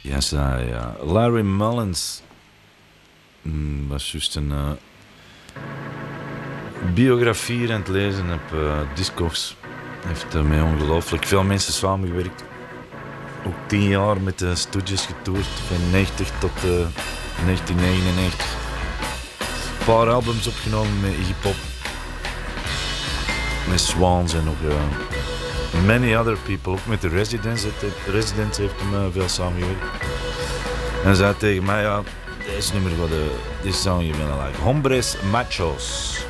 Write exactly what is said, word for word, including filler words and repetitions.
Yes, I, ja. Larry Mullins mm, was juist een uh, biografie aan het lezen op uh, Discogs. Hij heeft uh, met ongelooflijk veel mensen samengewerkt. Ook tien jaar met de Stooges getoerd, van negentig tot uh, negentien negenennegentig. Een paar albums opgenomen met Iggy Pop, met Swans en nog uh, many other people. Ook met de Residents, de Residents heeft hem uh, veel samengewerkt. En zei tegen mij, ja, deze nummer wat de, this song you gonna like. Hombres Machos.